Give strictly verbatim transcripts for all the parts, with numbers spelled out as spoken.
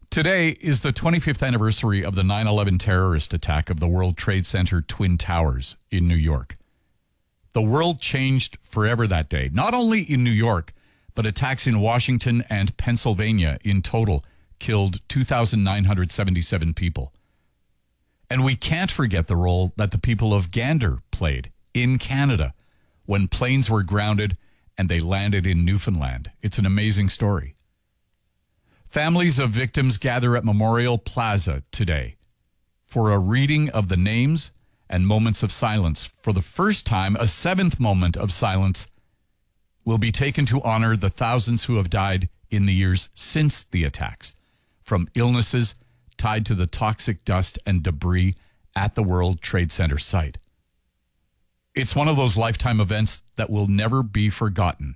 Today is the twenty-fifth anniversary of the nine eleven terrorist attack of the World Trade Center Twin Towers in New York. The world changed forever that day, not only in New York, but attacks in Washington and Pennsylvania in total killed two thousand nine hundred seventy-seven people. And we can't forget the role that the people of Gander played in Canada when planes were grounded and they landed in Newfoundland. It's an amazing story. Families of victims gather at Memorial Plaza today for a reading of the names and moments of silence. For the first time, a seventh moment of silence will be taken to honor the thousands who have died in the years since the attacks, from illnesses tied to the toxic dust and debris at the World Trade Center site. It's one of those lifetime events that will never be forgotten.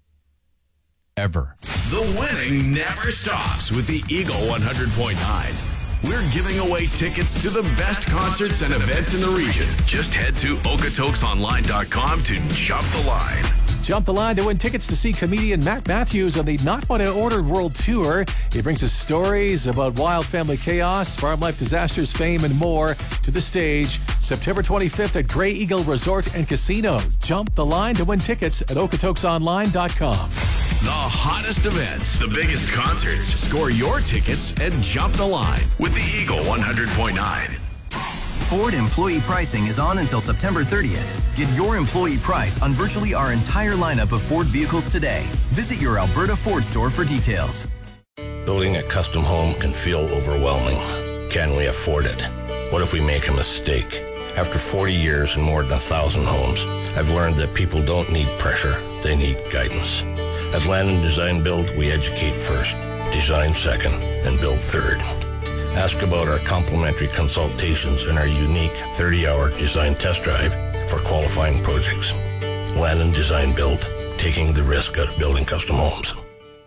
Ever. The winning never stops with the Eagle one hundred point nine. We're giving away tickets to the best concerts and events in the region. Just head to okotoks online dot com to jump the line. Jump the line to win tickets to see comedian Matt Matthews on the Not What I Ordered World Tour. He brings us stories about wild family chaos, farm life disasters, fame, and more to the stage September twenty-fifth at Grey Eagle Resort and Casino. Jump the line to win tickets at okotoks online dot com. The hottest events, the biggest concerts. Score your tickets and jump the line with the Eagle one hundred point nine. Ford employee pricing is on until September thirtieth. Get your employee price on virtually our entire lineup of Ford vehicles today. Visit your Alberta Ford store for details. Building a custom home can feel overwhelming. Can we afford it? What if we make a mistake? After forty years and more than a thousand homes, I've learned that people don't need pressure, they need guidance. At Land and Design Build, we educate first, design second, and build third. Ask about our complimentary consultations and our unique thirty-hour design test drive for qualifying projects. Land and Design Build, taking the risk out of building custom homes.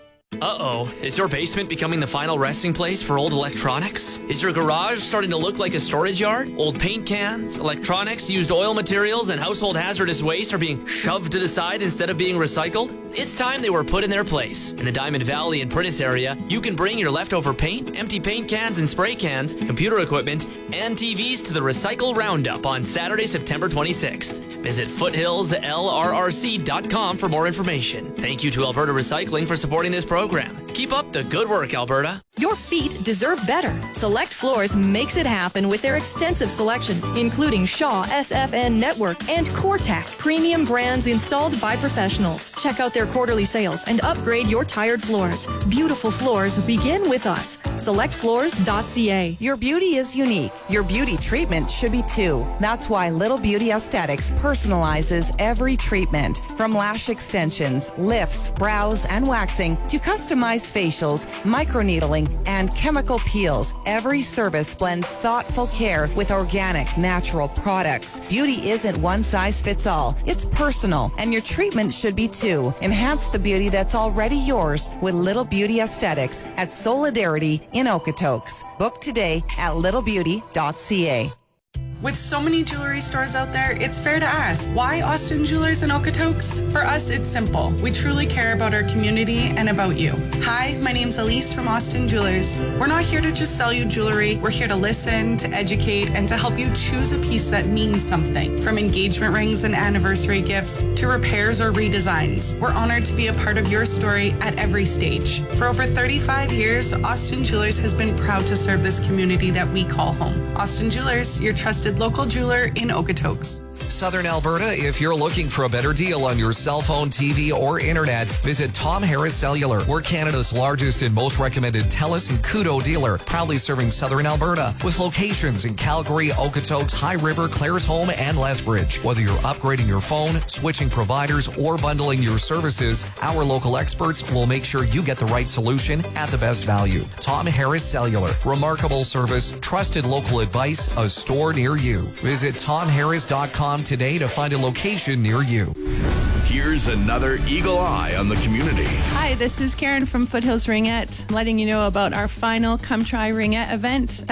Uh-oh, is your basement becoming the final resting place for old electronics? Is your garage starting to look like a storage yard? Old paint cans, electronics, used oil materials, and household hazardous waste are being shoved to the side instead of being recycled? It's time they were put in their place. In the Diamond Valley and Prentice area, you can bring your leftover paint, empty paint cans and spray cans, computer equipment, and T Vs to the Recycle Roundup on Saturday, September twenty-sixth. Visit foothills l r r c dot com for more information. Thank you to Alberta Recycling for supporting this program. Keep up the good work, Alberta. Your feet deserve better. Select Floors makes it happen with their extensive selection, including Shaw, S F N Network, and CoreTac, premium brands installed by professionals. Check out their quarterly sales and upgrade your tired floors. Beautiful floors begin with us. select floors dot c a. Your beauty is unique. Your beauty treatment should be too. That's why Little Beauty Aesthetics personalizes every treatment. From lash extensions, lifts, brows, and waxing to customized facials, microneedling, and chemical peels, every service blends thoughtful care with organic, natural products. Beauty isn't one size fits all. It's personal, and your treatment should be too. Enhance the beauty that's already yours with Little Beauty Aesthetics at Solidarity in Okotoks. Book today at little beauty dot c a. With so many jewelry stores out there, it's fair to ask, why Austin Jewelers in Okotoks? For us, it's simple. We truly care about our community and about you. Hi, my name's Elise from Austin Jewelers. We're not here to just sell you jewelry. We're here to listen, to educate, and to help you choose a piece that means something. From engagement rings and anniversary gifts to repairs or redesigns. We're honored to be a part of your story at every stage. For over thirty-five years, Austin Jewelers has been proud to serve this community that we call home. Austin Jewelers, your trusted local jeweler in Okotoks. Southern Alberta, if you're looking for a better deal on your cell phone, T V, or internet, visit Tom Harris Cellular. We're Canada's largest and most recommended TELUS and Koodo dealer, proudly serving Southern Alberta with locations in Calgary, Okotoks, High River, Claresholm, and Lethbridge. Whether you're upgrading your phone, switching providers, or bundling your services, our local experts will make sure you get the right solution at the best value. Tom Harris Cellular. Remarkable service, trusted local advice, a store near you. Visit tom harris dot com today to find a location near you. Here's another Eagle Eye on the community. Hi, this is Karen from Foothills Ringette, letting you know about our final Come Try Ringette event.